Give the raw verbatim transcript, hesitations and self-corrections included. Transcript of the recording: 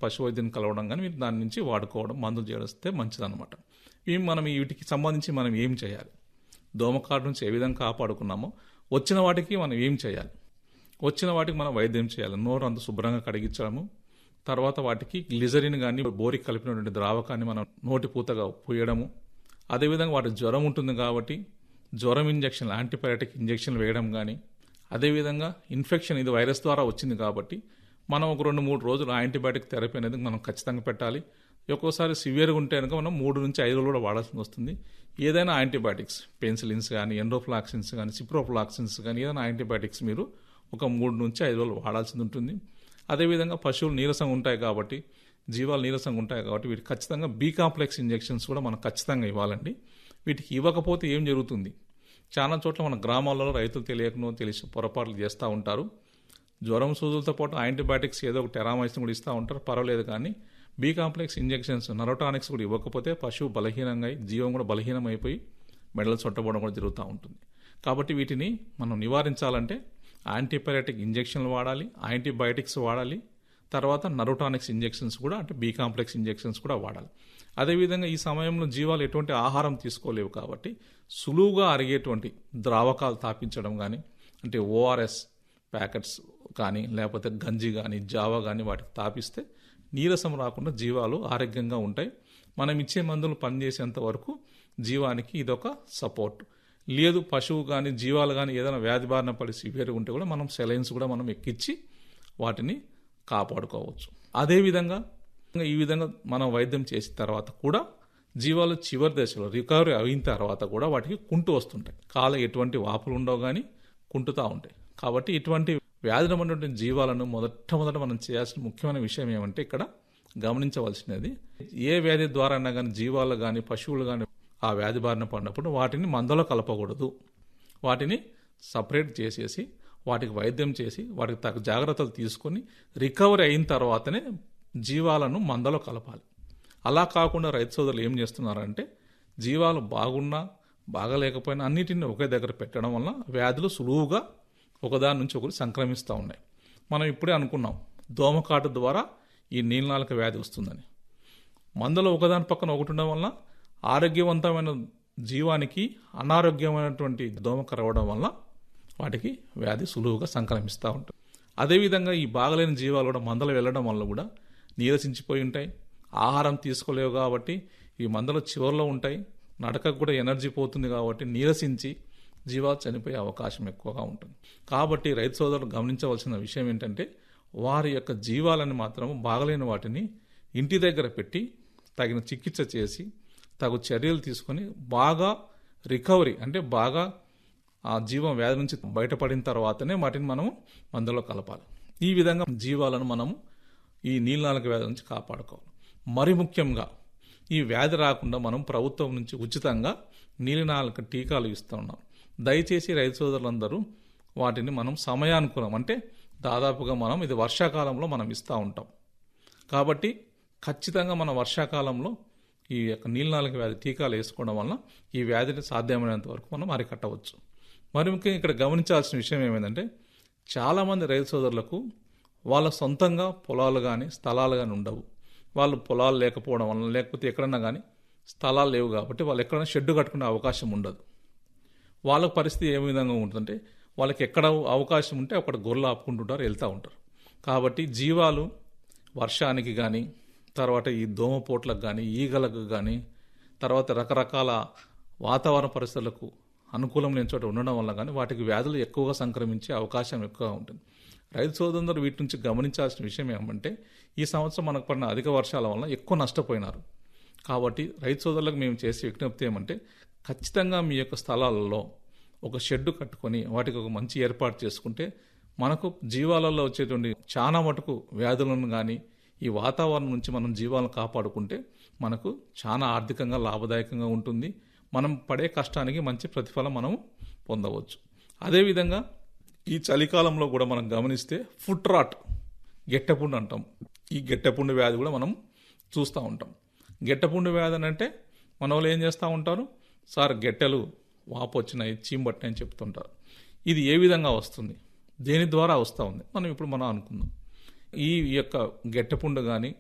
పశు వైద్యుని కలవడం కానీ మీరు దాని నుంచి వాడుకోవడం మందులు చేస్తే మంచిదన్నమాట. ఇవి మనం వీటికి సంబంధించి మనం ఏం చేయాలి, దోమకాటు నుంచి ఏ విధంగా కాపాడుకున్నామో వచ్చిన వాటికి మనం ఏం చేయాలి, వచ్చిన వాటికి మనం వైద్యం చేయాలి. నోరు అంత శుభ్రంగా కడిగించడము, తర్వాత వాటికి గ్లిజరిన్ కానీ బోరికి కలిపినటువంటి ద్రావకాన్ని మనం నోటి పూతగా పూయడము, అదేవిధంగా వాటి జ్వరం ఉంటుంది కాబట్టి జ్వరం ఇంజక్షన్లు యాంటీబయాటిక్ ఇంజక్షన్లు వేయడం కానీ, అదేవిధంగా ఇన్ఫెక్షన్ ఇది వైరస్ ద్వారా వచ్చింది కాబట్టి మనం ఒక రెండు మూడు రోజులు యాంటీబయాటిక్ థెరపీ అనేది మనం ఖచ్చితంగా పెట్టాలి. ఒక్కోసారి సివియర్గా ఉంటే కనుక మనం మూడు నుంచి ఐదు రోజులు కూడా వాడాల్సి వస్తుంది. ఏదైనా యాంటీబయాటిక్స్ పెన్సిలిన్స్ కానీ ఎండోఫ్లాక్సిన్స్ కానీ సిప్రోఫ్లాక్సిన్స్ కానీ ఏదైనా యాంటీబయాటిక్స్ మీరు ఒక మూడు నుంచి ఐదు రోజులు వాడాల్సి ఉంటుంది. అదేవిధంగా పశువులు నీరసంగా ఉంటాయి కాబట్టి జీవాలు నీరసంగా ఉంటాయి కాబట్టి వీటికి ఖచ్చితంగా బి కాంప్లెక్స్ ఇంజెక్షన్స్ కూడా మనం ఖచ్చితంగా ఇవ్వాలండి. వీటికి ఇవ్వకపోతే ఏం జరుగుతుంది, చాలా చోట్ల మన గ్రామాలలో రైతులు తెలియకనో తెలిసి పొరపాట్లు చేస్తూ ఉంటారు. జ్వరం సూదులతో పాటు యాంటీబయాటిక్స్ ఏదో ఒక టెరామైసిన్ కూడా ఇస్తూ ఉంటారు, పర్వాలేదు. కానీ బి కాంప్లెక్స్ ఇంజెక్షన్స్ నరోటానిక్స్ కూడా ఇవ్వకపోతే పశువు బలహీనంగా జీవం కూడా బలహీనం అయిపోయి మెడలు చుట్టబడడం కూడా జరుగుతూ ఉంటుంది. కాబట్టి వీటిని మనం నివారించాలంటే యాంటీబయాటిక్ ఇంజెక్షన్లు వాడాలి, యాంటీబయాటిక్స్ వాడాలి, తర్వాత నరోటానిక్స్ ఇంజెక్షన్స్ కూడా అంటే బి కాంప్లెక్స్ ఇంజెక్షన్స్ కూడా వాడాలి. అదేవిధంగా ఈ సమయంలో జీవాలు ఎటువంటి ఆహారం తీసుకోలేవు కాబట్టి సులువుగా అరిగేటువంటి ద్రావకాలు తాపించడం కానీ, అంటే ఓఆర్ఎస్ ప్యాకెట్స్ కానీ లేకపోతే గంజి కానీ జావా కానీ వాటికి తాపిస్తే నీరసం రాకుండా జీవాలు ఆరోగ్యంగా ఉంటాయి. మనం ఇచ్చే మందులు పనిచేసేంత వరకు జీవానికి ఇదొక సపోర్ట్. లేదు పశువు కానీ జీవాలు కానీ ఏదైనా వ్యాధి బారిన పడి సివియర్గా ఉంటే కూడా మనం సెలైన్స్ కూడా మనం ఎక్కించి వాటిని కాపాడుకోవచ్చు. అదేవిధంగా ఈ విధంగా మనం వైద్యం చేసిన తర్వాత కూడా జీవాలు చివరి దశలో రికవరీ అయిన తర్వాత కూడా వాటికి కుంటు వస్తుంటాయి. కాళ్ళ ఎటువంటి వాపులు ఉండవు కానీ కుంటుతూ ఉంటాయి. కాబట్టి ఇటువంటి వ్యాధులు ఉన్నటువంటి జీవాలను మొదటమొదట మనం చేయాల్సిన ముఖ్యమైన విషయం ఏమంటే ఇక్కడ గమనించవలసినది, ఏ వ్యాధి ద్వారా అయినా కానీ జీవాలు కానీ పశువులు కానీ ఆ వ్యాధి బారిన పడినప్పుడు వాటిని మందలో కలపకూడదు. వాటిని సపరేట్ చేసేసి వాటికి వైద్యం చేసి వాటికి తగ్గ జాగ్రత్తలు తీసుకొని రికవరీ అయిన తర్వాతనే జీవాలను మందలో కలపాలి. అలా కాకుండా రైతు సోదరులు ఏం చేస్తున్నారంటే జీవాలు బాగున్నా బాగలేకపోయినా అన్నిటిని ఒకే దగ్గర పెట్టడం వల్ల వ్యాధులు సులువుగా ఒకదాని నుంచి ఒకటి సంక్రమిస్తూ ఉన్నాయి. మనం ఇప్పుడే అనుకున్నాం దోమకాటు ద్వారా ఈ నీలినాలుక వ్యాధి వస్తుందని. మందలో ఒకదాని పక్కన ఒకటి ఉండడం వల్ల ఆరోగ్యవంతమైన జీవానికి అనారోగ్యమైనటువంటి దోమ కరవడం వల్ల వాటికి వ్యాధి సులువుగా సంక్రమిస్తూ ఉంటుంది. అదేవిధంగా ఈ బాగలేని జీవాలు కూడా మందలు వెళ్ళడం వల్ల కూడా నీరసించిపోయి ఉంటాయి, ఆహారం తీసుకోలేవు కాబట్టి ఈ మందలు చివరిలో ఉంటాయి, నడకకు కూడా ఎనర్జీ పోతుంది కాబట్టి నీరసించి జీవాలు చనిపోయే అవకాశం ఎక్కువగా ఉంటుంది. కాబట్టి రైతు సోదరులు గమనించవలసిన విషయం ఏంటంటే వారి యొక్క జీవాలను మాత్రం బాగలేని వాటిని ఇంటి దగ్గర పెట్టి తగిన చికిత్స చేసి తగు చర్యలు తీసుకొని బాగా రికవరీ అంటే బాగా ఆ జీవం వ్యాధి నుంచి బయటపడిన తర్వాతనే వాటిని మనము మందులో కలపాలి. ఈ విధంగా జీవాలను మనము ఈ నీలినాలుక వ్యాధి నుంచి కాపాడుకోవాలి. మరి ముఖ్యంగా ఈ వ్యాధి రాకుండా మనం ప్రభుత్వం నుంచి ఉచితంగా నీలినాలుక టీకాలు ఇస్తూ ఉన్నాం. దయచేసి రైతు సోదరులందరూ వాటిని మనం సమయానుకూలం అంటే దాదాపుగా మనం ఇది వర్షాకాలంలో మనం ఇస్తూ ఉంటాం కాబట్టి ఖచ్చితంగా మన వర్షాకాలంలో ఈ యొక్క నీలినాలుక వ్యాధి టీకాలు వేసుకోవడం వల్ల ఈ వ్యాధిని సాధ్యమైనంత వరకు మనం అరికట్టవచ్చు. మరి ముఖ్యంగా ఇక్కడ గమనించాల్సిన విషయం ఏమైందంటే చాలామంది రైతు సోదరులకు వాళ్ళ సొంతంగా పొలాలు కానీ స్థలాలు కానీ ఉండవు. వాళ్ళు పొలాలు లేకపోవడం వల్ల లేకపోతే ఎక్కడన్నా కానీ స్థలాలు లేవు కాబట్టి వాళ్ళు ఎక్కడైనా షెడ్డు కట్టుకునే అవకాశం ఉండదు. వాళ్ళ పరిస్థితి ఏ విధంగా ఉంటుందంటే వాళ్ళకి ఎక్కడ అవకాశం ఉంటే అక్కడ గొర్రెలు ఆపుకుంటుంటారు, వెళ్తూ ఉంటారు. కాబట్టి జీవాలు వర్షానికి కానీ తర్వాత ఈ దోమపోట్లకు కానీ ఈగలకు కానీ తర్వాత రకరకాల వాతావరణ పరిస్థితులకు అనుకూలం లేని చోట ఉండడం వల్ల కానీ వాటికి వ్యాధులు ఎక్కువగా సంక్రమించే అవకాశం ఎక్కువగా ఉంటుంది. రైతు సోదరులందరూ వీటి నుంచి గమనించాల్సిన విషయం ఏమంటే ఈ సంవత్సరం మనకు పడిన అధిక వర్షాల వల్ల ఎక్కువ నష్టపోయినారు. కాబట్టి రైతు సోదరులకు మేము చేసే విజ్ఞప్తి ఏమంటే ఖచ్చితంగా మీ యొక్క స్థలాలలో ఒక షెడ్డు కట్టుకొని వాటికి ఒక మంచి ఏర్పాటు చేసుకుంటే మనకు జీవాలలో వచ్చేటువంటి చాలా మటుకు వ్యాధులను కానీ ఈ వాతావరణం నుంచి మనం జీవాలను కాపాడుకుంటే మనకు చాలా ఆర్థికంగా లాభదాయకంగా ఉంటుంది. మనం పడే కష్టానికి మంచి ప్రతిఫలం మనం పొందవచ్చు. అదేవిధంగా ఈ చలికాలంలో కూడా మనం గమనిస్తే ఫుట్ రాట్ గెట్టపుండు అంటాం. ఈ గెట్టపుండు వ్యాధి కూడా మనం చూస్తూ ఉంటాం. గెట్టపుండు వ్యాధి అని అంటే మన వాళ్ళు ఏం చేస్తూ ఉంటారు, సార్ గెట్టెలు వాపు వచ్చినాయి చీంబట్టినాయి అని చెప్తుంటారు. ఇది ఏ విధంగా వస్తుంది, దేని ద్వారా వస్తూ ఉంది మనం ఇప్పుడు మనం అనుకుందాం. ఈ యొక్క గెట్టపుండు కానీ